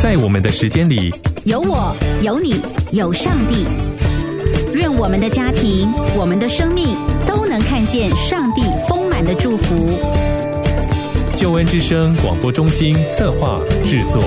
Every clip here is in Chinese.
在我们的时间里， 有我，有你，有上帝。愿我们的家庭，我们的生命都能看见上帝丰满的祝福。 救恩之声广播中心策划制作。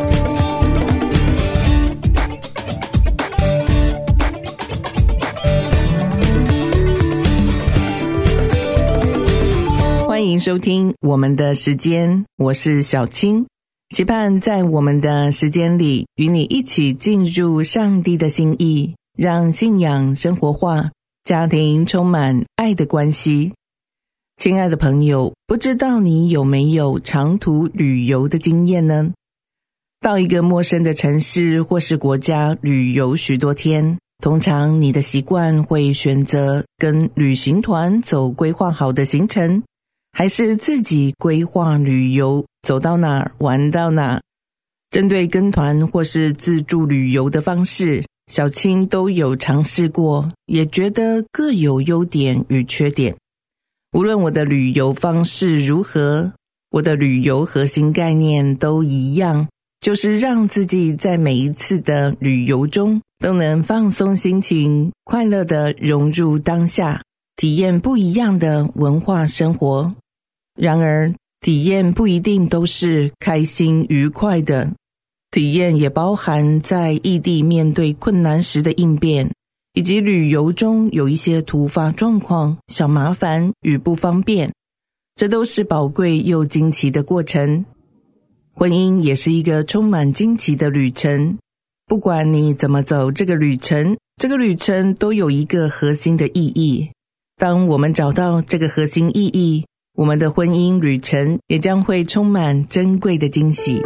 欢迎收听我们的时间，我是小青，期盼在我们的时间里与你一起进入上帝的心意，让信仰生活化，家庭充满爱的关系。亲爱的朋友，不知道你有没有长途旅游的经验呢？到一个陌生的城市或是国家旅游许多天，通常你的习惯会选择跟旅行团走规划好的行程，还是自己规划旅游，走到哪儿玩到哪。针对跟团或是自助旅游的方式，小青都有尝试过，也觉得各有优点与缺点。无论我的旅游方式如何，我的旅游核心概念都一样，就是让自己在每一次的旅游中都能放松心情，快乐地融入当下，体验不一样的文化生活。然而，体验不一定都是开心愉快的，体验也包含在异地面对困难时的应变，以及旅游中有一些突发状况、小麻烦与不方便，这都是宝贵又惊奇的过程。婚姻也是一个充满惊奇的旅程，不管你怎么走这个旅程，这个旅程都有一个核心的意义。当我们找到这个核心意义，我们的婚姻旅程也将会充满珍贵的惊喜。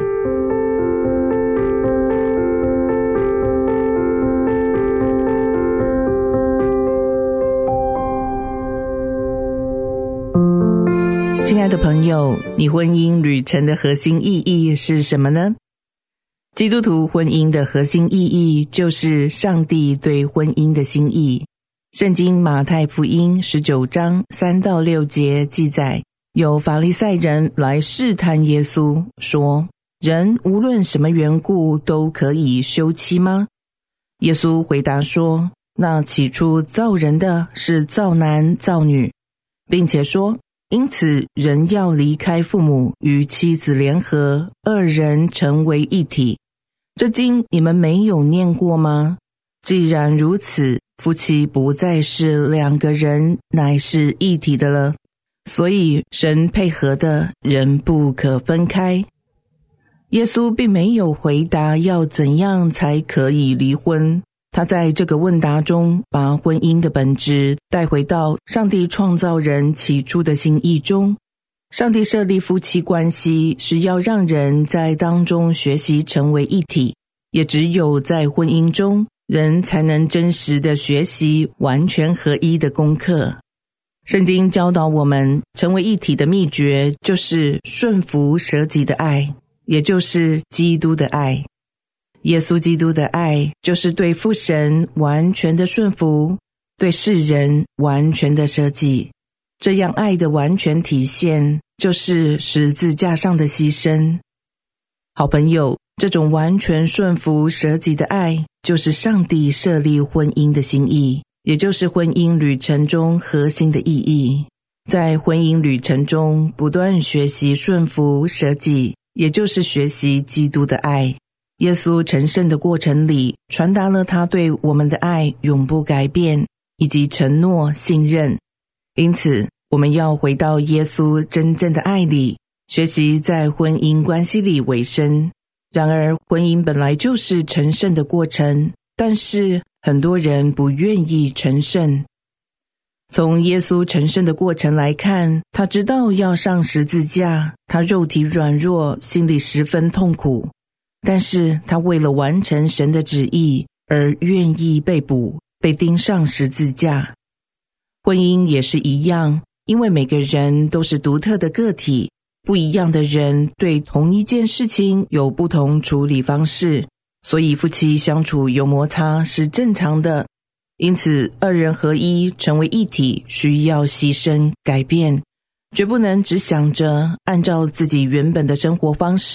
亲爱的朋友，你婚姻旅程的核心意义是什么呢？基督徒婚姻的核心意义就是上帝对婚姻的心意。圣经马太福音19章3到6节记载，有法利赛人来试探耶稣，说：人无论什么缘故都可以休妻吗？耶稣回答说：那起初造人的是造男造女，并且说，因此人要离开父母，与妻子联合，二人成为一体。这经你们没有念过吗？既然如此，夫妻不再是两个人，乃是一体的了。所以神配合的，人不可分开。耶稣并没有回答要怎样才可以离婚，他在这个问答中把婚姻的本质带回到上帝创造人起初的心意中。上帝设立夫妻关系是要让人在当中学习成为一体，也只有在婚姻中，人才能真实的学习完全合一的功课。圣经教导我们，成为一体的秘诀就是顺服舍己的爱，也就是基督的爱。耶稣基督的爱就是对父神完全的顺服，对世人完全的舍己。这样爱的完全体现就是十字架上的牺牲。好朋友，这种完全顺服舍己的爱，就是上帝设立婚姻的心意，也就是婚姻旅程中核心的意义。在婚姻旅程中不断学习顺服舍己，也就是学习基督的爱。耶稣成圣的过程里，传达了他对我们的爱永不改变，以及承诺信任。因此，我们要回到耶稣真正的爱里，学习在婚姻关系里委身。然而，婚姻本来就是成圣的过程，但是很多人不愿意成圣。从耶稣成圣的过程来看，他知道要上十字架，他肉体软弱，心里十分痛苦，但是他为了完成神的旨意而愿意被捕，被钉上十字架。婚姻也是一样，因为每个人都是独特的个体，不一样的人对同一件事情有不同处理方式，所以夫妻相处有摩擦是正常的。因此，二人合一成为一体，需要牺牲改变，绝不能只想着按照自己原本的生活方式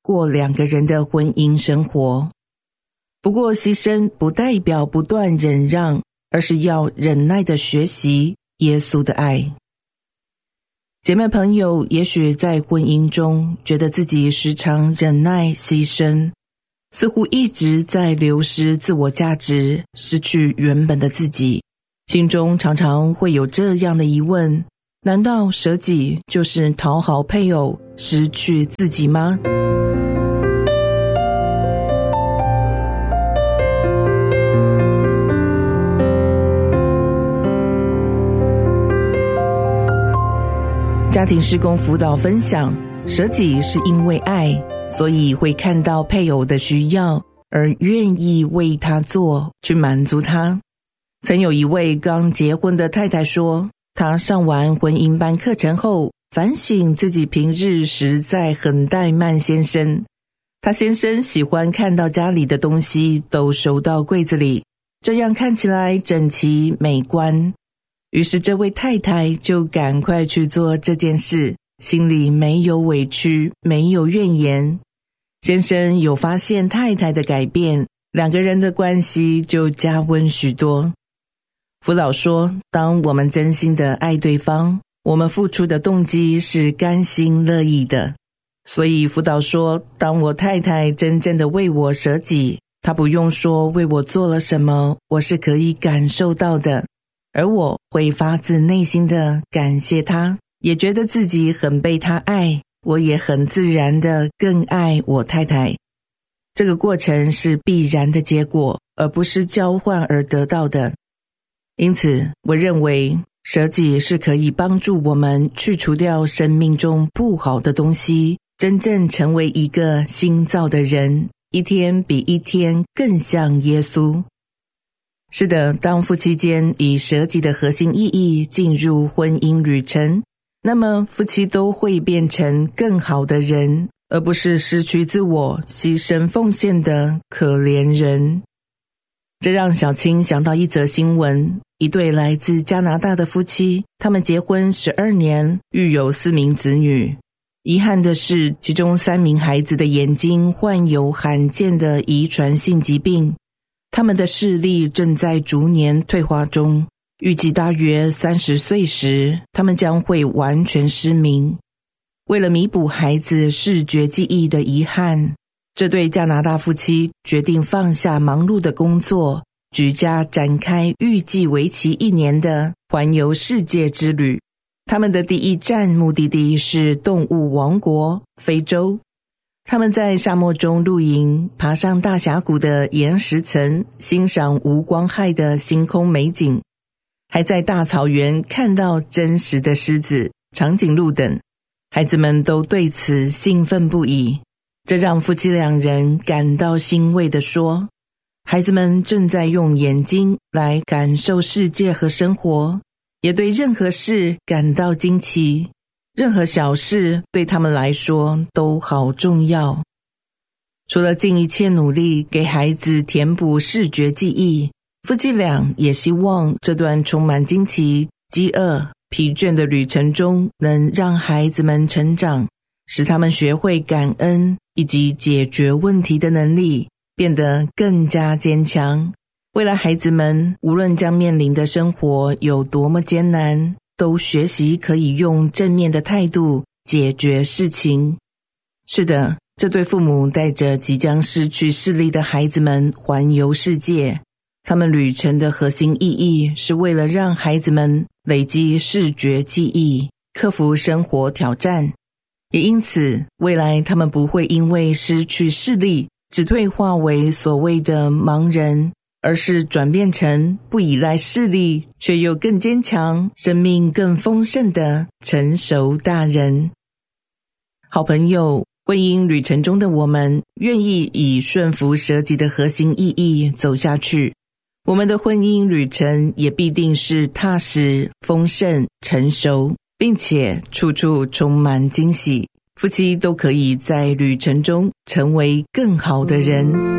过两个人的婚姻生活。不过牺牲不代表不断忍让，而是要忍耐地学习耶稣的爱。姐妹朋友，也许在婚姻中觉得自己时常忍耐牺牲，似乎一直在流失自我价值，失去原本的自己，心中常常会有这样的疑问：难道舍己就是讨好配偶，失去自己吗？家庭事工辅导分享，舍己是因为爱，所以会看到配偶的需要，而愿意为他做，去满足他。曾有一位刚结婚的太太说，她上完婚姻班课程后，反省自己平日实在很怠慢先生。她先生喜欢看到家里的东西都收到柜子里，这样看起来整齐美观。于是这位太太就赶快去做这件事，心里没有委屈，没有怨言。先生有发现太太的改变，两个人的关系就加温许多。辅导说，当我们真心的爱对方，我们付出的动机是甘心乐意的。所以辅导说，当我太太真正的为我舍己，她不用说为我做了什么，我是可以感受到的。而我会发自内心的感谢他，也觉得自己很被他爱，我也很自然的更爱我太太。这个过程是必然的结果，而不是交换而得到的。因此，我认为舍己是可以帮助我们去除掉生命中不好的东西，真正成为一个新造的人，一天比一天更像耶稣。是的，当夫妻间以舍己的核心意义进入婚姻旅程，那么夫妻都会变成更好的人，而不是失去自我、牺牲奉献的可怜人。这让小青想到一则新闻，一对来自加拿大的夫妻，他们结婚12年，育有4名子女。遗憾的是，其中3名孩子的眼睛患有罕见的遗传性疾病，他们的视力正在逐年退化中，预计大约30岁时，他们将会完全失明。为了弥补孩子视觉记忆的遗憾，这对加拿大夫妻决定放下忙碌的工作，举家展开预计为期1年的环游世界之旅。他们的第一站目的地是动物王国非洲。他们在沙漠中露营，爬上大峡谷的岩石层，欣赏无光害的星空美景，还在大草原看到真实的狮子、长颈鹿等。孩子们都对此兴奋不已，这让夫妻2人感到欣慰地说，孩子们正在用眼睛来感受世界和生活，也对任何事感到惊奇。任何小事对他们来说都好重要。除了尽一切努力给孩子填补视觉记忆，夫妻俩也希望这段充满惊奇、饥饿、疲倦的旅程中，能让孩子们成长，使他们学会感恩以及解决问题的能力，变得更加坚强。未来孩子们无论将面临的生活有多么艰难，都学习可以用正面的态度解决事情。是的，这对父母带着即将失去视力的孩子们环游世界，他们旅程的核心意义是为了让孩子们累积视觉记忆，克服生活挑战。也因此，未来他们不会因为失去视力只退化为所谓的盲人，而是转变成不依赖视力却又更坚强、生命更丰盛的成熟大人。好朋友，婚姻旅程中的我们愿意以顺服舍己的核心意义走下去，我们的婚姻旅程也必定是踏实、丰盛、成熟，并且处处充满惊喜。夫妻都可以在旅程中成为更好的人。